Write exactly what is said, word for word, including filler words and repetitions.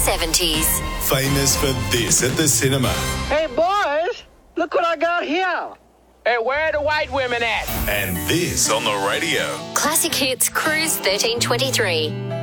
seventies. Famous for this at the cinema. Hey, boys, look what I got here. Hey, where are the white women at? And this on the radio. Classic Hits Cruise thirteen twenty-three.